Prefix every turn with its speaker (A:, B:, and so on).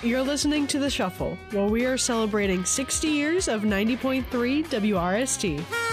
A: You're listening to The Shuffle, where we are celebrating 60 years of 90.3 WRST.